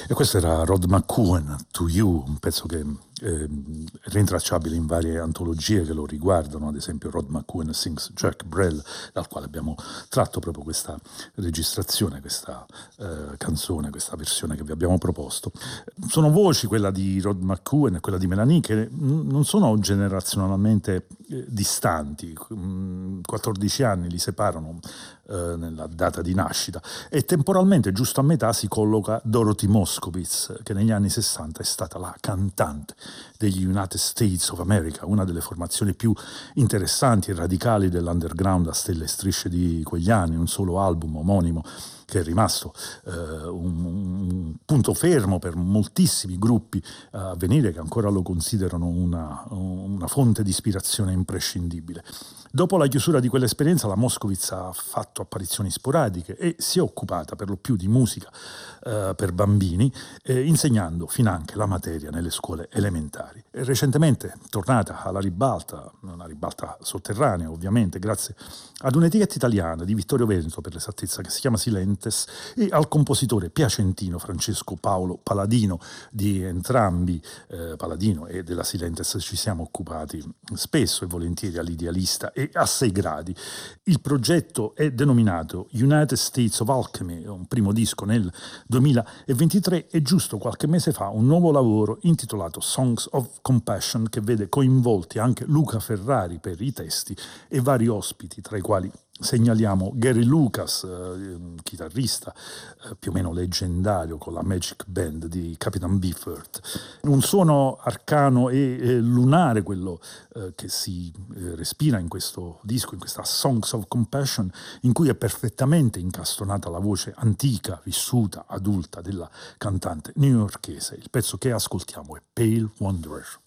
E questo era Rod McCuen, To You, un pezzo che è rintracciabile in varie antologie che lo riguardano, ad esempio Rod McCuen Sings Jack Brel, dal quale abbiamo tratto proprio questa registrazione, questa canzone, questa versione che vi abbiamo proposto. Sono voci, quella di Rod McCuen e quella di Melanie, che non sono generazionalmente distanti, 14 anni li separano nella data di nascita, e temporalmente giusto a metà si colloca Dorothy Moskowitz, che negli anni 60 è stata la cantante degli United States of America, una delle formazioni più interessanti e radicali dell'underground a stelle e strisce di quegli anni, un solo album omonimo che è rimasto un punto fermo per moltissimi gruppi a venire, che ancora lo considerano una fonte di ispirazione imprescindibile. Dopo la chiusura di quell'esperienza, la Moskowitz ha fatto apparizioni sporadiche e si è occupata per lo più di musica per bambini, insegnando finanche la materia nelle scuole elementari. E recentemente, tornata alla ribalta, una ribalta sotterranea ovviamente, grazie ad un'etichetta italiana di Vittorio Veneto, per l'esattezza, che si chiama Silentes, e al compositore piacentino Francesco Paolo Paladino. Di entrambi, Paladino e della Silentes, ci siamo occupati spesso e volentieri all'Idealista e a 6 gradi. Il progetto è denominato United States of Alchemy, un primo disco nel 2023, e giusto qualche mese fa un nuovo lavoro intitolato Songs of Compassion, che vede coinvolti anche Luca Ferrari per i testi e vari ospiti, tra i quali segnaliamo Gary Lucas, chitarrista più o meno leggendario con la Magic Band di Capitan Beefheart. Un suono arcano e lunare, quello che si respira in questo disco, in questa Songs of Compassion, in cui è perfettamente incastonata la voce antica, vissuta, adulta della cantante newyorkese. Il pezzo che ascoltiamo è Pale Wanderer.